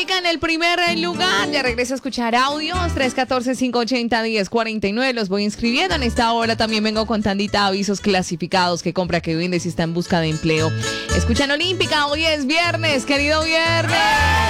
En el primer lugar, ya regreso a escuchar audios 314-580-1049. Los voy inscribiendo. En esta hora también vengo con tandita avisos clasificados. Que compra, que vende, si está en busca de empleo. Escuchan Olímpica, hoy es viernes, querido viernes.